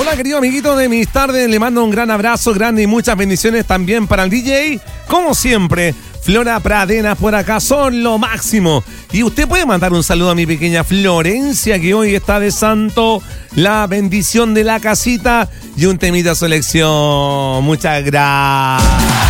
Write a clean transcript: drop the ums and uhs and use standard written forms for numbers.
Hola, querido amiguito de mis tardes, le mando un gran abrazo grande y muchas bendiciones también para el DJ. Como siempre, Flora Pradenas por acá son lo máximo. Y usted puede mandar un saludo a mi pequeña Florencia, que hoy está de santo, la bendición de la casita y un temita selección. Muchas gracias.